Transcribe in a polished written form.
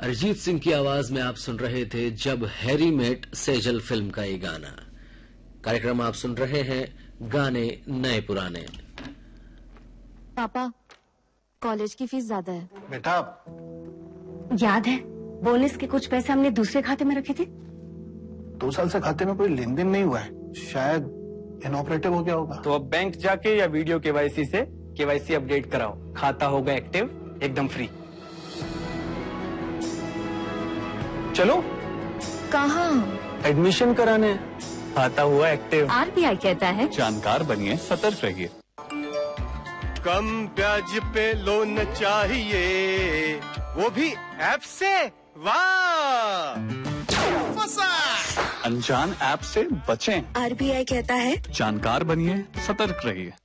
अरिजीत सिंह की आवाज में आप सुन रहे थे जब हैरी मेट सेजल फिल्म का ये गाना। कार्यक्रम आप सुन रहे हैं गाने नए पुराने। पापा, कॉलेज की फीस ज्यादा है। बेटा, याद है बोनस के कुछ पैसे हमने दूसरे खाते में रखे थे। 2 साल से खाते में कोई लेन देन नहीं हुआ है, शायद इनऑपरेटिव हो गया होगा। तो अब बैंक जाके या वीडियो केवाईसी से केवाईसी अपडेट कराओ, खाता होगा एक्टिव, एकदम फ्री। चलो। कहाँ? एडमिशन कराने। खाता हुआ एक्टिव। आरबीआई कहता है जानकार बनिए, सतर्क रहिए। कम ब्याज पे लोन चाहिए, वो भी ऐप से। वाह, फंसा। अनजान ऐप से बचें। आरबीआई कहता है जानकार बनिए, सतर्क रहिए।